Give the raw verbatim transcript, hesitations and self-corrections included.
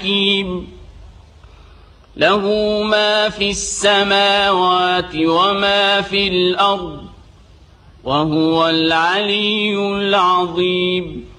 حكيم له ما في السماوات وما في الأرض وهو العلي العظيم